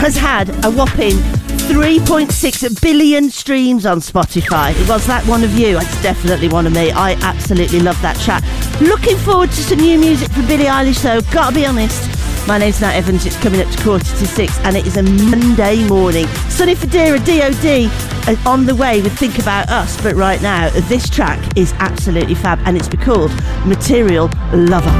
has had a whopping 3.6 billion streams on Spotify. Was that one of you? It's definitely one of me. I absolutely love that track. Looking forward to some new music from Billie Eilish though, gotta be honest. My name's Nat Evans, it's coming up to 5:45 and it is a Monday morning. Sonny Fodera, D.O.D. on the way with Think About Us, but right now this track is absolutely fab and it's called Material Lover.